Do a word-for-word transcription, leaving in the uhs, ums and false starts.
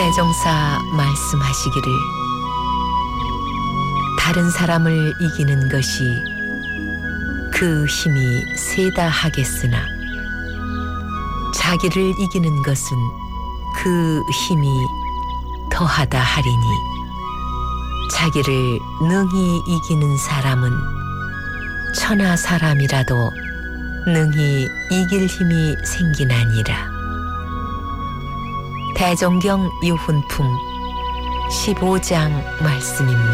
대종사 말씀하시기를 다른 사람을 이기는 것이 그 힘이 세다 하겠으나 자기를 이기는 것은 그 힘이 더하다 하리니 자기를 능히 이기는 사람은 천하 사람이라도 능히 이길 힘이 생기나니라. 대종경 유훈품 십오 장 말씀입니다.